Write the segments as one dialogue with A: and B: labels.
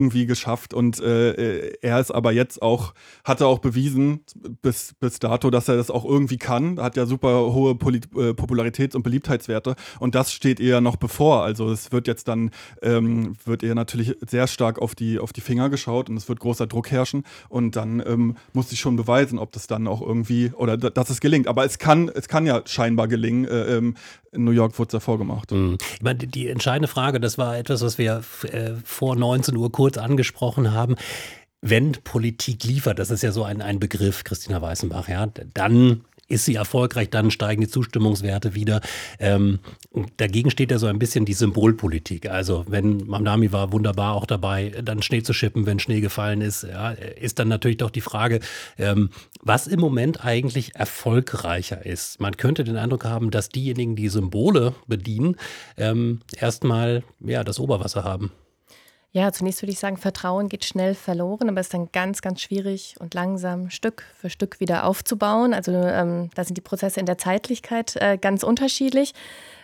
A: irgendwie geschafft und er ist aber jetzt auch, hatte auch bewiesen bis dato, dass er das auch irgendwie kann, hat ja super hohe Popularitäts- und Beliebtheitswerte und das steht ihr noch bevor, also es wird jetzt dann, wird ihr natürlich sehr stark auf die Finger geschaut und es wird großer Druck herrschen und dann muss sie schon beweisen, ob das dann auch irgendwie, oder dass es gelingt, aber es kann ja scheinbar gelingen, in New York wurde es ja vorgemacht.
B: Ich meine, die entscheidende Frage, das war etwas, was wir vor 19 Uhr kurz angesprochen haben. Wenn Politik liefert, das ist ja so ein Begriff, Christina Weißenbach, ja, dann ist sie erfolgreich, dann steigen die Zustimmungswerte wieder. Dagegen steht ja so ein bisschen die Symbolpolitik. Also wenn Mamdani war wunderbar auch dabei, dann Schnee zu schippen, wenn Schnee gefallen ist, ja, ist dann natürlich doch die Frage, was im Moment eigentlich erfolgreicher ist. Man könnte den Eindruck haben, dass diejenigen, die Symbole bedienen, erstmal ja, das Oberwasser haben.
C: Ja, zunächst würde ich sagen, Vertrauen geht schnell verloren, aber es ist dann ganz, ganz schwierig und langsam Stück für Stück wieder aufzubauen. Also da sind die Prozesse in der Zeitlichkeit ganz unterschiedlich.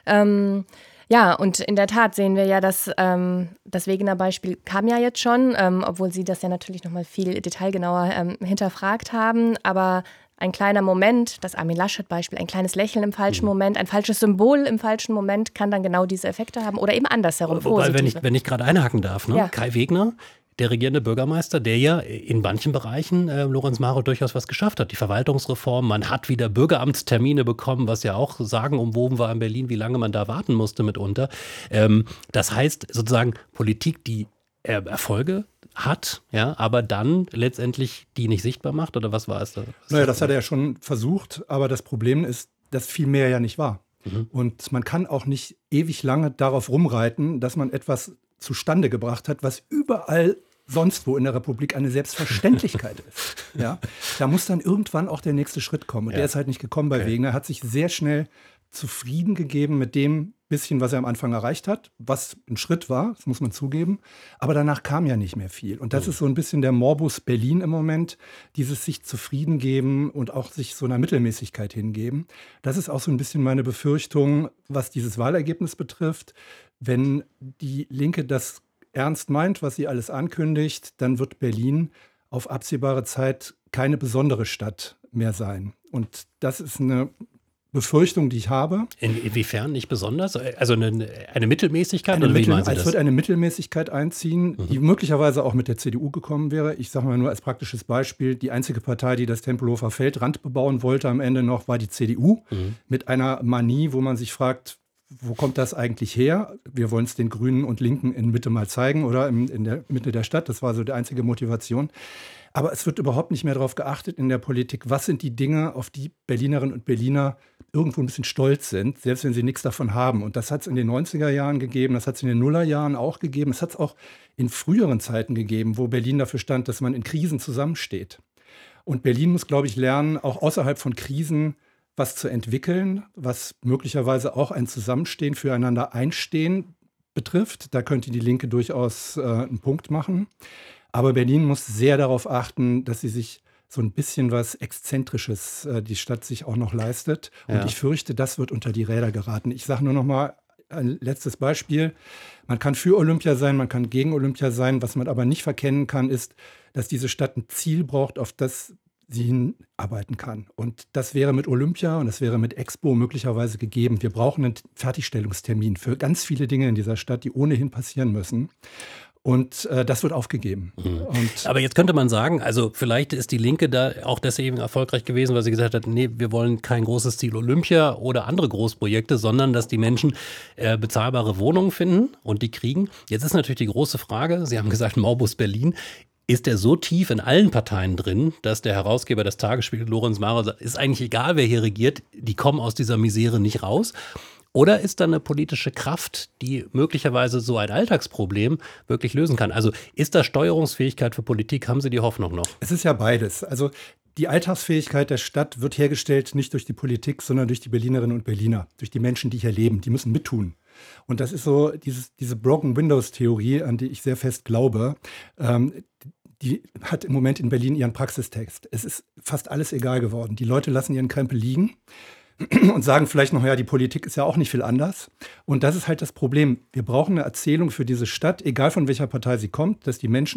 C: Ja, und in der Tat sehen wir ja, dass das Wegener Beispiel kam ja jetzt schon, obwohl Sie das ja natürlich nochmal viel detailgenauer hinterfragt haben, aber ein kleiner Moment, das Armin Laschet-Beispiel, ein kleines Lächeln im falschen Moment, ein falsches Symbol im falschen Moment kann dann genau diese Effekte haben oder eben andersherum.
B: Wobei, wenn ich gerade einhaken darf, ne?
C: Ja.
B: Kai Wegner, der regierende Bürgermeister, der ja in manchen Bereichen Lorenz Maro durchaus was geschafft hat. Die Verwaltungsreform, man hat wieder Bürgeramtstermine bekommen, was ja auch sagenumwoben war in Berlin, wie lange man da warten musste mitunter. Das heißt sozusagen Politik, die Erfolge hat, ja, aber dann letztendlich die nicht sichtbar macht, oder was war es da?
D: Naja, das hat er ja schon versucht, aber das Problem ist, dass viel mehr ja nicht war. Und man kann auch nicht ewig lange darauf rumreiten, dass man etwas zustande gebracht hat, was überall sonst wo in der Republik eine Selbstverständlichkeit ist. Ja? Da muss dann irgendwann auch der nächste Schritt kommen. Und der ist halt nicht gekommen bei Wegener. Er hat sich sehr schnell zufrieden gegeben mit dem bisschen, was er am Anfang erreicht hat, was ein Schritt war, das muss man zugeben. Aber danach kam ja nicht mehr viel. Und das ist so ein bisschen der Morbus Berlin im Moment, dieses sich zufrieden geben und auch sich so einer Mittelmäßigkeit hingeben. Das ist auch so ein bisschen meine Befürchtung, was dieses Wahlergebnis betrifft. Wenn die Linke das ernst meint, was sie alles ankündigt, dann wird Berlin auf absehbare Zeit keine besondere Stadt mehr sein. Und das ist eine Befürchtung, die ich habe.
B: Inwiefern nicht besonders? Also eine Mittelmäßigkeit?
D: Es wird eine Mittelmäßigkeit einziehen, die möglicherweise auch mit der CDU gekommen wäre. Ich sage mal nur als praktisches Beispiel, die einzige Partei, die das Tempelhofer Feld randbebauen wollte am Ende noch, war die CDU. Mit einer Manie, wo man sich fragt, wo kommt das eigentlich her? Wir wollen es den Grünen und Linken in Mitte mal zeigen oder in der Mitte der Stadt. Das war so die einzige Motivation. Aber es wird überhaupt nicht mehr darauf geachtet in der Politik, was sind die Dinge, auf die Berlinerinnen und Berliner irgendwo ein bisschen stolz sind, selbst wenn sie nichts davon haben. Und das hat es in den 90er Jahren gegeben, das hat es in den Nullerjahren auch gegeben. Es hat es auch in früheren Zeiten gegeben, wo Berlin dafür stand, dass man in Krisen zusammensteht. Und Berlin muss, glaube ich, lernen, auch außerhalb von Krisen was zu entwickeln, was möglicherweise auch ein Zusammenstehen, füreinander einstehen betrifft. Da könnte die Linke durchaus einen Punkt machen. Aber Berlin muss sehr darauf achten, dass sie sich so ein bisschen was Exzentrisches, die Stadt sich auch noch leistet. Und ich fürchte, das wird unter die Räder geraten. Ich sage nur noch mal ein letztes Beispiel. Man kann für Olympia sein, man kann gegen Olympia sein. Was man aber nicht verkennen kann, ist, dass diese Stadt ein Ziel braucht, auf das sie hinarbeiten kann. Und das wäre mit Olympia und das wäre mit Expo möglicherweise gegeben. Wir brauchen einen Fertigstellungstermin für ganz viele Dinge in dieser Stadt, die ohnehin passieren müssen. Und das wird aufgegeben.
B: Aber jetzt könnte man sagen, also vielleicht ist die Linke da auch deswegen erfolgreich gewesen, weil sie gesagt hat, nee, wir wollen kein großes Ziel Olympia oder andere Großprojekte, sondern dass die Menschen bezahlbare Wohnungen finden und die kriegen. Jetzt ist natürlich die große Frage, Sie haben gesagt, Morbus Berlin. Ist der so tief in allen Parteien drin, dass der Herausgeber des Tagesspiegels, Lorenz Maro, sagt, ist eigentlich egal, wer hier regiert, die kommen aus dieser Misere nicht raus? Oder ist da eine politische Kraft, die möglicherweise so ein Alltagsproblem wirklich lösen kann? Also ist da Steuerungsfähigkeit für Politik? Haben Sie die Hoffnung noch?
D: Es ist ja beides. Also die Alltagsfähigkeit der Stadt wird hergestellt nicht durch die Politik, sondern durch die Berlinerinnen und Berliner, durch die Menschen, die hier leben. Die müssen mittun. Und das ist so diese Broken Windows-Theorie, an die ich sehr fest glaube. Die hat im Moment in Berlin ihren Praxistext. Es ist fast alles egal geworden. Die Leute lassen ihren Krempel liegen. und sagen vielleicht noch, ja, die Politik ist ja auch nicht viel anders. Und das ist halt das Problem. Wir brauchen eine Erzählung für diese Stadt, egal von welcher Partei sie kommt, dass die Menschen